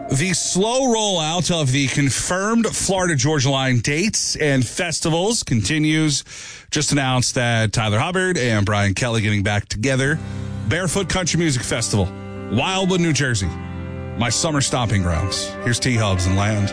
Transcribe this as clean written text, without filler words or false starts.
The slow rollout of the confirmed Florida Georgia Line dates and festivals continues. Just announced that Tyler Hubbard and Brian Kelly getting back together. Barefoot Country Music Festival, Wildwood, New Jersey. My summer stomping grounds. Here's T-Hubs and Land.